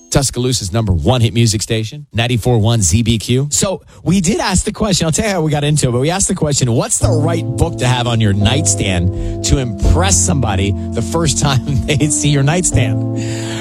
Tuscaloosa's #1 hit music station, 94.1 ZBQ. So we did ask the question, I'll tell you how we got into it, but we asked the question, what's the right book to have on your nightstand to impress somebody the first time they see your nightstand?